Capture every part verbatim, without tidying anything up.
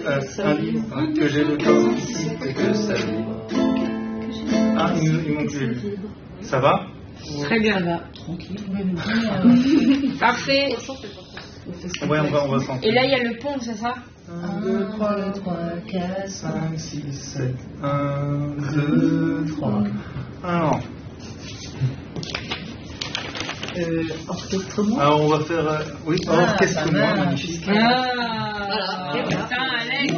euh, un livre, hein, que j'ai le temps ici et que ça vibre. Ah, il, il manque le livre. Ça va? Très bien. Ça va. Tranquille, vous pouvez nous dire. Parfait. Ouais, on va, on va s'entendre. Et là, il y a le pont, c'est ça? un, deux, trois, quatre, cinq, six, sept. un, deux, trois. Alors. Euh, orchestrement. Alors, on va faire. Euh, oui, ah, orchestrement, magnifique. Ah, voilà. Putain, Alex.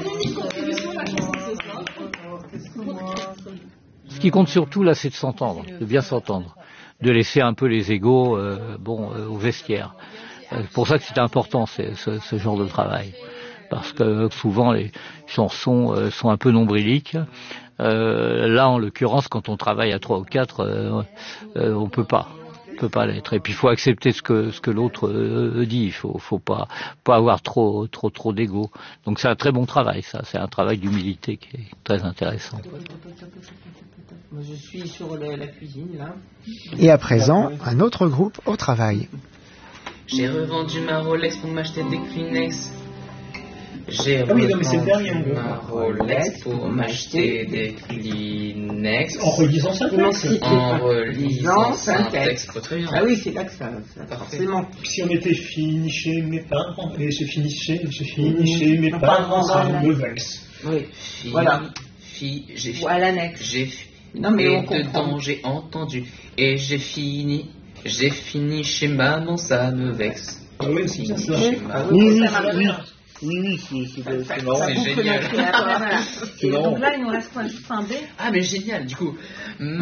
Ce qui compte surtout, là, c'est de s'entendre, de bien s'entendre, de laisser un peu les égos euh, bon, euh, au vestiaire. C'est pour ça que c'est important, c'est, ce, ce genre de travail. Parce que souvent, les chansons euh, sont un peu nombriliques. Euh, là, en l'occurrence, quand on travaille à trois ou quatre, euh, euh, on peut pas. On peut pas l'être. Et puis, il faut accepter ce que, ce que l'autre euh, dit. Il faut, faut pas, pas avoir trop, trop, trop d'ego. Donc, c'est un très bon travail, ça. C'est un travail d'humilité qui est très intéressant. Je suis sur le, la cuisine, là. Et à présent, un autre groupe au travail. J'ai revendu ma Rolex pour m'acheter des Kleenex. J'ai ah oui, non, mais c'est le dernier, ma Rolex pour m'acheter des Kleenex. En relisant ça, En relisant un texte. Très bien. Ah oui, c'est là que ça, ça forcément. Si on était fini chez mes parents, et se finit chez, se finit chez mes parents, ça me vexe. Oui, Fille, voilà. Fille, j'ai Ou à l'annexe. J'ai non, mais on dedans, comprend. j'ai entendu. Et j'ai fini. J'ai fini chez maman, ça me vexe. Ah oui, c'est ça. ça. Ah oui, oui, oui. Oui, c'est marrant. C'est génial. Donc là, il nous reste quoi, juste un B. Ah, mais génial, du coup.